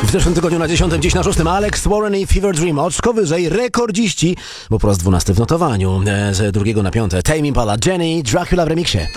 W zeszłym tygodniu na 10, dziś na 6 Alex Warren i Fever Dream. Oczko wyżej rekordziści, bo po raz 12 w notowaniu. Z 2 na 5 Tame Impala, Jenny, Dracula w remiksie.